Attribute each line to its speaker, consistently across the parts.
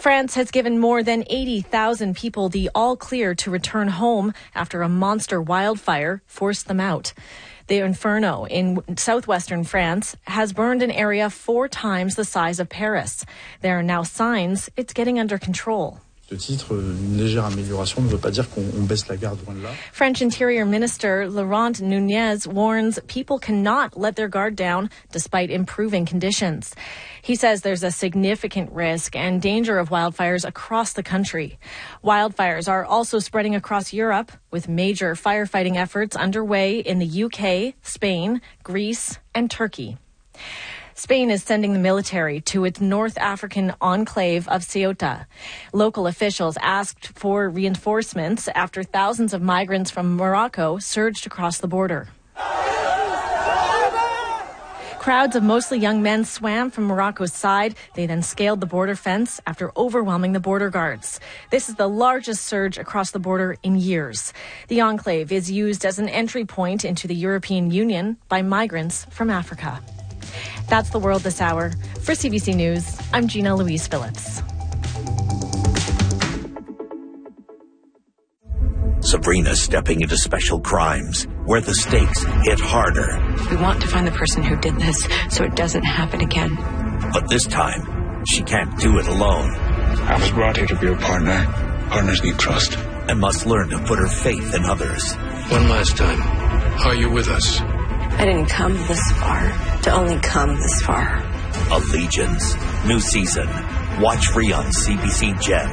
Speaker 1: France has given more than 80,000 people the all-clear to return home after a monster wildfire forced them out. The Inferno in southwestern France has burned an area 4 times the size of Paris. There are now signs it's getting under control. French Interior Minister Laurent Nunez warns people cannot let their guard down despite improving conditions. He says there's a significant risk and danger of wildfires across the country. Wildfires are also spreading across Europe, with major firefighting efforts underway in the UK, Spain, Greece, and Turkey. Spain is sending the military to its North African enclave of Ceuta. Local officials asked for reinforcements after thousands of migrants from Morocco surged across the border. Crowds of mostly young men swam from Morocco's side. They then scaled the border fence after overwhelming the border guards. This is the largest surge across the border in years. The enclave is used as an entry point into the European Union by migrants from Africa. That's the world this hour. For CBC News, I'm Gina Louise Phillips.
Speaker 2: Sabrina stepping into special crimes, where the stakes hit harder.
Speaker 3: We want to find the person who did this so it doesn't happen again.
Speaker 2: But this time, she can't do it alone.
Speaker 4: I was brought here to be a partner. Partners need trust.
Speaker 2: And must learn to put her faith in others.
Speaker 5: One last time, are you with us?
Speaker 3: I didn't come this far to only come this far.
Speaker 2: Allegiance. New season. Watch free on CBC Gem.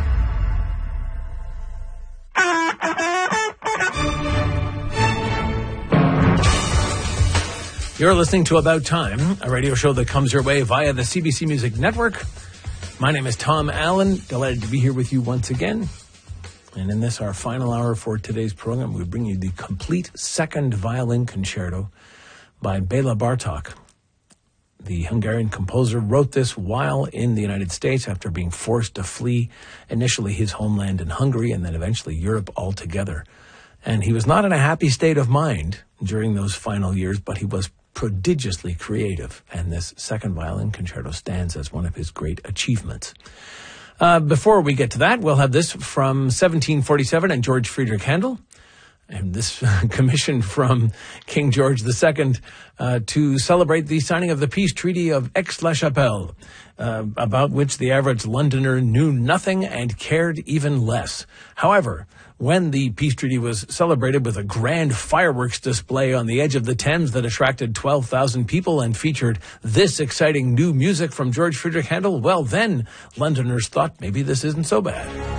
Speaker 6: You're listening to About Time, a radio show that comes your way via the CBC Music Network. My name is Tom Allen. Delighted to be here with you once again. And in this, our final hour for today's program, we bring you the complete second violin concerto by Béla Bartók. The Hungarian composer wrote this while in the United States after being forced to flee initially his homeland in Hungary and then eventually Europe altogether. And he was not in a happy state of mind during those final years, but he was prodigiously creative. And this second violin concerto stands as one of his great achievements. Before we get to that, we'll have this from 1747 and George Friedrich Handel. And this commissioned from King George II to celebrate the signing of the peace treaty of Aix-la-Chapelle, about which the average Londoner knew nothing and cared even less. However, when the peace treaty was celebrated with a grand fireworks display on the edge of the Thames that attracted 12,000 people and featured this exciting new music from George Friedrich Handel, well, then Londoners thought maybe this isn't so bad.